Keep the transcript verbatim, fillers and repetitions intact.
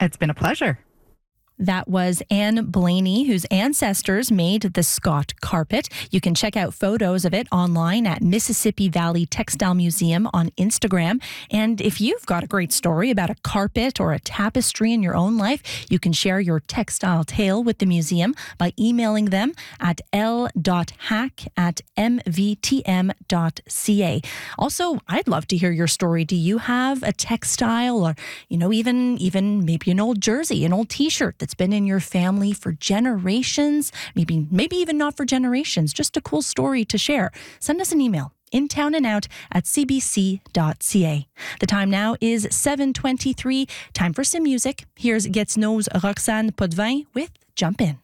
It's been a pleasure. That was Anne Blaney, whose ancestors made the Scott carpet. You can check out photos of it online at Mississippi Valley Textile Museum on Instagram. And if you've got a great story about a carpet or a tapestry in your own life, you can share your textile tale with the museum by emailing them at l dot hack at m v t m dot c a. Also, I'd love to hear your story. Do you have a textile or, you know, even, even maybe an old jersey, an old t-shirt that's been in your family for generations, maybe maybe even not for generations, just a cool story to share? Send us an email, in town and out at c b c dot c a. The time now is seven twenty-three. Time for some music. Here's Gatineau's Roxane Potvin with Jump In.